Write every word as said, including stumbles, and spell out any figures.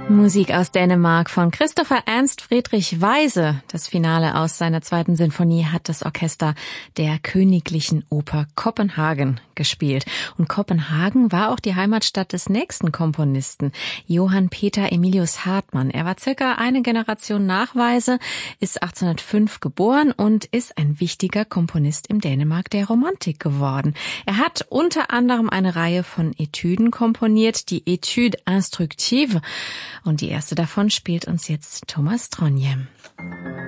Musik aus Dänemark von Christopher Ernst Friedrich Weise. Das Finale aus seiner zweiten Sinfonie hat das Orchester der Königlichen Oper Kopenhagen gespielt. Und Kopenhagen war auch die Heimatstadt des nächsten Komponisten, Johann Peter Emilius Hartmann. Er war circa eine Generation nach Weise, ist achtzehnhundertfünf geboren und ist ein wichtiger Komponist im Dänemark der Romantik geworden. Er hat unter anderem eine Reihe von Etüden komponiert, die Étude instructive. Und die erste davon spielt uns jetzt Thomas Trondhjem.